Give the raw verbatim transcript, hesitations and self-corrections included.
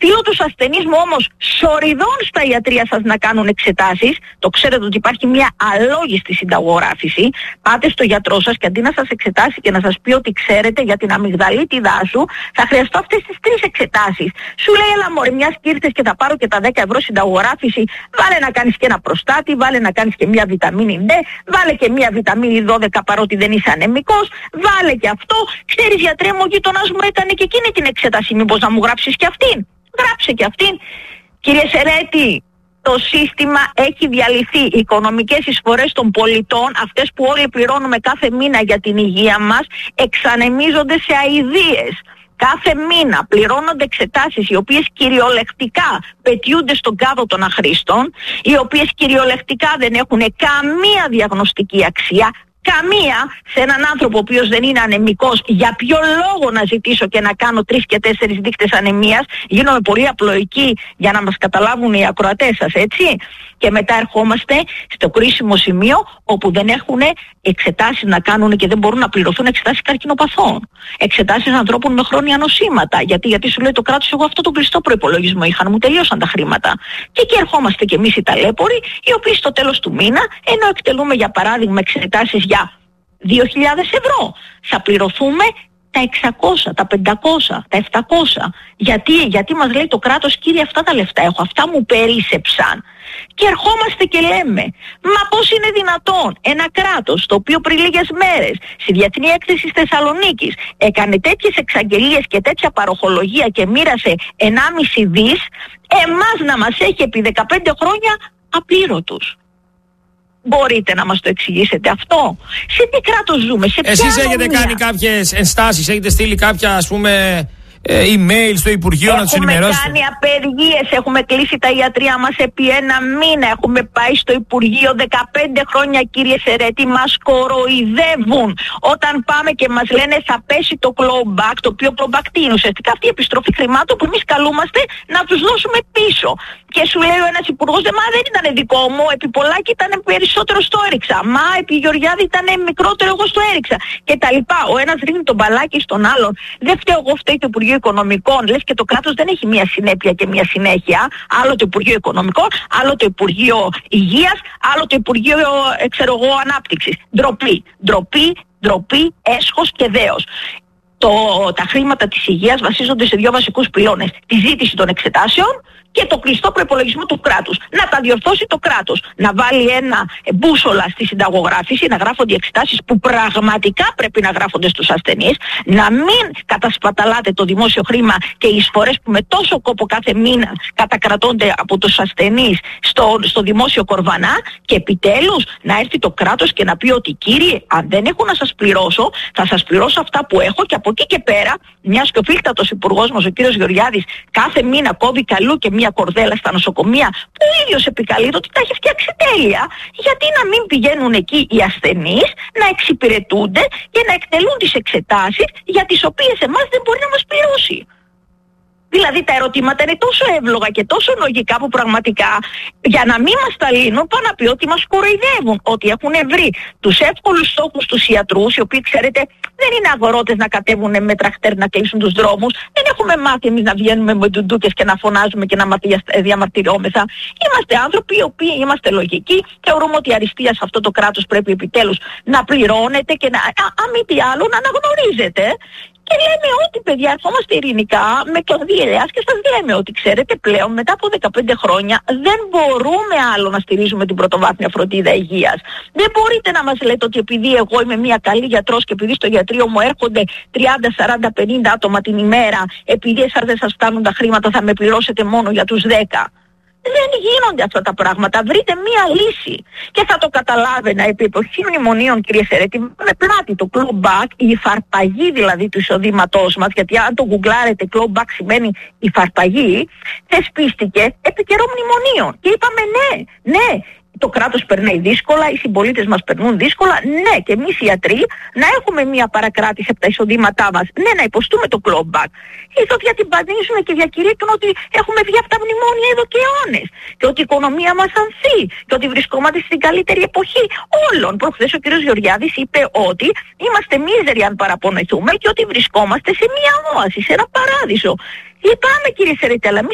στείλω τους ασθενείς μου όμως σοριδών στα ιατρεία σας να κάνουν εξετάσεις, το ξέρετε ότι υπάρχει μια αλόγιστη συνταγογράφηση, πάτε στο γιατρό σας και αντί να σας εξετάσει και να σας πει ότι ξέρετε για την αμυγδαλίτιδά σου, θα χρειαστώ αυτές τις τρεις εξετάσεις. Σου λέει, έλα μωρέ, μιας και ήρθες και θα πάρω και τα δέκα ευρώ συνταγογράφηση, βάλε να κάνεις και ένα προστάτη, βάλε να κάνεις και μια βιταμίνη D, βάλε και μια βιταμίνη δώδεκα παρότι δεν είσαι ανεμικός, βάλε και αυτό. Ξέρεις γιατρέ μου, ο γείτονας μου έκανε και εκείνη την εξέταση, μήπως να μου γράψεις και αυτήν? Γράψε και αυτήν. Κύριε Σερέτη, το σύστημα έχει διαλυθεί. Οι οικονομικές εισφορές των πολιτών, αυτές που όλοι πληρώνουμε κάθε μήνα για την υγεία μας, εξανεμίζονται σε αηδίες. Κάθε μήνα πληρώνονται εξετάσεις οι οποίες κυριολεκτικά πετιούνται στον κάδο των αχρήστων, οι οποίες κυριολεκτικά δεν έχουν καμία διαγνωστική αξία, καμία, σε έναν άνθρωπο ο οποίος δεν είναι ανεμικός. Για ποιο λόγο να ζητήσω και να κάνω τρεις και τέσσερις δείκτες ανεμίας? Γίνομαι πολύ απλοϊκή για να μας καταλάβουν οι ακροατές σας, έτσι. Και μετά ερχόμαστε στο κρίσιμο σημείο όπου δεν έχουν εξετάσεις να κάνουν και δεν μπορούν να πληρωθούν εξετάσεις καρκινοπαθών. Εξετάσεις ανθρώπων με χρόνια νοσήματα. Γιατί, γιατί σου λέει το κράτος, εγώ αυτό τον κλειστό προϋπολογισμό είχαν, μου τελείωσαν τα χρήματα. Και εκεί ερχόμαστε κι εμείς οι ταλέποροι, οι οποίοι στο τέλος του μήνα, ενώ εκτελούμε για παράδειγμα εξετάσεις για δύο χιλιάδες ευρώ, θα πληρωθούμε τα εξακόσια, τα πεντακόσια, τα επτακόσια. Γιατί, γιατί μας λέει το κράτος, κύριε, αυτά τα λεφτά έχω, αυτά μου περίσσεψαν. Και ερχόμαστε και λέμε, μα πώς είναι δυνατόν ένα κράτος το οποίο πριν λίγες μέρες στη Διεθνή Έκθεση της Θεσσαλονίκης έκανε τέτοιες εξαγγελίες και τέτοια παροχολογία και μοίρασε ενάμιση δις, εμάς να μας έχει επί δεκαπέντε χρόνια απλήρωτους? Μπορείτε να μας το εξηγήσετε αυτό? Σε τι κράτος ζούμε? Σε ποια Εσείς έχετε ανομία? κάνει κάποιες ενστάσεις, έχετε στείλει κάποια, ας πούμε, email στο Υπουργείο έχουμε να τους ενημερώσετε? Έχουμε κάνει απεργίες, έχουμε κλείσει τα ιατρεία μας επί ένα μήνα, έχουμε πάει στο Υπουργείο δεκαπέντε χρόνια, κύριε Σερέτη, μας κοροϊδεύουν. Όταν πάμε και μας λένε θα πέσει το clawback, το οποίο clawback τι είναι? Ουσιαστικά αυτή η επιστροφή χρημάτων που εμείς καλούμαστε να τους δώσουμε πίσω. Και σου λέει ο ένας υπουργός, μα δεν ήταν δικό μου, επί Πολάκη ήταν περισσότερο στο έριξα. Μα επί Γεωργιάδη ήταν μικρότερο, εγώ στο έριξα. Και τα λοιπά. Ο ένας ρίχνει τον μπαλάκι στον άλλον. Δεν φταίω εγώ, φταίει το Υπουργείο Οικονομικών. Λες και το κράτος δεν έχει μια συνέπεια και μια συνέχεια. Άλλο το Υπουργείο Οικονομικών, άλλο το Υπουργείο Υγείας, άλλο το Υπουργείο ε, ξέρω εγώ, Ανάπτυξης. Ντροπή, ντροπή, ντροπή, έσχος και δέος. Το, τα χρήματα της υγείας βασίζονται σε δύο βασικούς πυλώνες. Τη ζήτηση των εξετάσεων και το κλειστό προϋπολογισμό του κράτους. Να τα διορθώσει το κράτος. Να βάλει ένα μπούσολα στη συνταγογράφηση, να γράφονται οι εξετάσεις που πραγματικά πρέπει να γράφονται στους ασθενείς, να μην κατασπαταλάτε το δημόσιο χρήμα και οι εισφορές που με τόσο κόπο κάθε μήνα κατακρατώνται από τους ασθενείς στο, στο δημόσιο κορβανά, και επιτέλους να έρθει το κράτος και να πει ότι κύριε, αν δεν έχω να σας πληρώσω, θα σας πληρώσω αυτά που έχω, και από εκεί και πέρα, μιας και ο φίλτατος υπουργός μας, ο κύριος Γεωργιάδης, κάθε μήνα κόβει καλού και μια κορδέλα στα νοσοκομεία, που ο ίδιος επικαλείται ότι τα έχει φτιάξει τέλεια, γιατί να μην πηγαίνουν εκεί οι ασθενείς να εξυπηρετούνται και να εκτελούν τις εξετάσεις για τις οποίες εμάς δεν μπορεί να μας πληρώσει? Δηλαδή τα ερωτήματα είναι τόσο εύλογα και τόσο λογικά που πραγματικά για να μην μας τα λύνουν πάνε να πει ότι μας κοροϊδεύουν, ότι έχουν βρει τους εύκολους στόχους τους ιατρούς, οι οποίοι ξέρετε δεν είναι αγορότες να κατέβουν με τρακτέρ να κλείσουν τους δρόμους, δεν έχουμε μάθει εμείς να βγαίνουμε με ντουντούκες και να φωνάζουμε και να διαμαρτυρώμεθα. Είμαστε άνθρωποι οι οποίοι είμαστε λογικοί, θεωρούμε ότι η αριστεία σε αυτό το κράτος πρέπει επιτέλους να πληρώνεται και να, αν μη τι άλλο, να αναγνωρίζεται. Και λέμε ότι παιδιά ερχόμαστε ειρηνικά με κλαδί ελαιάς και σας λέμε ότι ξέρετε πλέον μετά από δεκαπέντε χρόνια δεν μπορούμε άλλο να στηρίζουμε την πρωτοβάθμια φροντίδα υγείας. Δεν μπορείτε να μας λέτε ότι επειδή εγώ είμαι μια καλή γιατρός και επειδή στο ιατρείο μου έρχονται τριάντα, σαράντα, πενήντα άτομα την ημέρα, επειδή εσάς δεν σας φτάνουν τα χρήματα θα με πληρώσετε μόνο για τους δέκα. Δεν γίνονται αυτά τα πράγματα. Βρείτε μία λύση. Και θα το καταλάβαινα επί εποχή μνημονίων, κύριε Σερέτη, με πλάτη το clawback, η υφαρπαγή δηλαδή του εισοδήματός μας, γιατί αν το γκουγκλάρετε, clawback σημαίνει υφαρπαγή, θεσπίστηκε επί καιρό μνημονίων. Και είπαμε ναι, ναι. Το κράτος περνάει δύσκολα, οι συμπολίτες μας περνούν δύσκολα. Ναι, και εμείς οι ιατροί να έχουμε μια παρακράτηση από τα εισοδήματά μας. Ναι, να υποστούμε το clawback. Ίσως διατυμπανίζουν και διακηρύττουν ότι έχουμε βγει από τα μνημόνια εδώ και αιώνες. Και ότι η οικονομία μας ανθεί. Και ότι βρισκόμαστε στην καλύτερη εποχή όλων. Προχθές ο κ. Γεωργιάδης είπε ότι είμαστε μίζεροι αν παραπονεθούμε και ότι βρισκόμαστε σε μια όαση, σε ένα παράδεισο. Λυπάμαι κύριε Σερέτη, αλλά